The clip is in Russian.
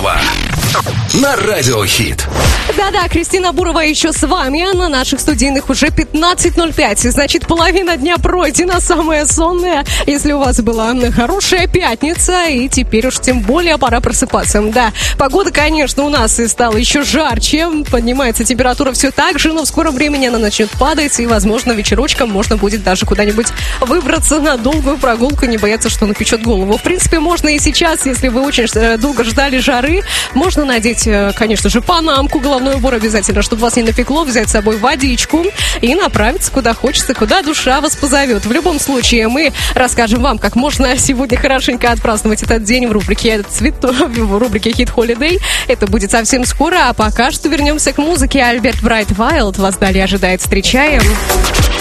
Бурова на Радио Хит. Да-да, Кристина Бурова еще с вами. На наших студийных уже 15:05. Значит, половина дня пройдена, самая сонная. Если у вас была хорошая пятница, и теперь уж тем более пора просыпаться. Да, погода, конечно, у нас и стала еще жарче. Поднимается температура все так же, но в скором времени она начнет падать. И, возможно, вечерочком можно будет даже куда-нибудь выбраться на долгую прогулку, не бояться, что напечет голову. В принципе, можно и сейчас, если вы очень долго ждали жары, можно надеть, конечно же, панамку, головной убор обязательно, чтобы вас не напекло, взять с собой водичку и направиться куда хочется, куда душа вас позовет. В любом случае, мы расскажем вам, как можно сегодня хорошенько отпраздновать этот день в рубрике Hit Holiday. Это будет совсем скоро, а пока что вернемся к музыке. Альберт Брайт Вайлд вас далее ожидает. Встречаем!